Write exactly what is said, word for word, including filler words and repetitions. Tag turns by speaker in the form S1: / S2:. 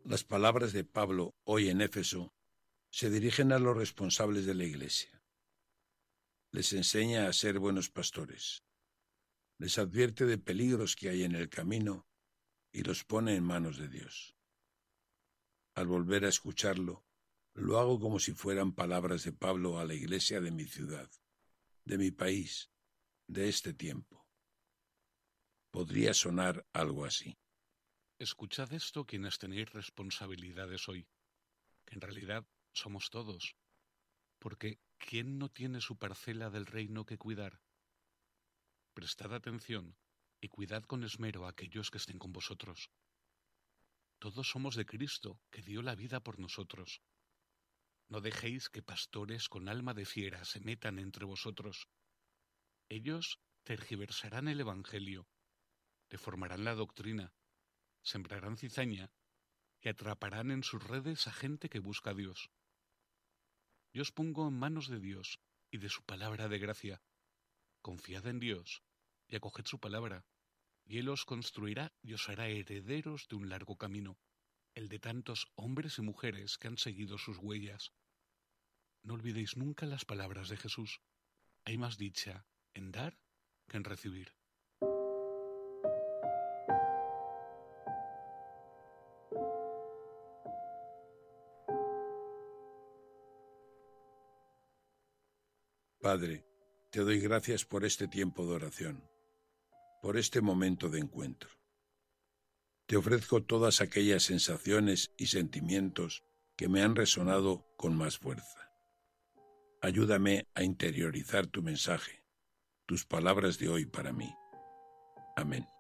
S1: Las palabras de Pablo hoy en Éfeso se dirigen a los responsables de la Iglesia. Les enseña a ser buenos pastores. Les advierte de peligros que hay en el camino y los pone en manos de Dios. Al volver a escucharlo, lo hago como si fueran palabras de Pablo a la Iglesia de mi ciudad, de mi país, de este tiempo. Podría sonar algo así.
S2: Escuchad esto quienes tenéis responsabilidades hoy, que en realidad somos todos, porque ¿quién no tiene su parcela del reino que cuidar? Prestad atención y cuidad con esmero a aquellos que estén con vosotros. Todos somos de Cristo, que dio la vida por nosotros. No dejéis que pastores con alma de fiera se metan entre vosotros. Ellos tergiversarán el Evangelio, deformarán la doctrina, sembrarán cizaña y atraparán en sus redes a gente que busca a Dios. Yo os pongo en manos de Dios y de su palabra de gracia. Confiad en Dios y acoged su palabra, y Él os construirá y os hará herederos de un largo camino, el de tantos hombres y mujeres que han seguido sus huellas. No olvidéis nunca las palabras de Jesús. Hay más dicha en dar que en recibir.
S1: Padre, te doy gracias por este tiempo de oración, por este momento de encuentro. Te ofrezco todas aquellas sensaciones y sentimientos que me han resonado con más fuerza. Ayúdame a interiorizar tu mensaje, tus palabras de hoy para mí. Amén.